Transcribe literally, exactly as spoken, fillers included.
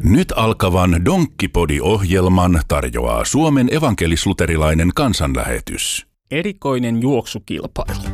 Nyt alkavan Donkkipodi-ohjelman tarjoaa Suomen evankelis-luterilainen kansanlähetys. Erikoinen juoksukilpailu.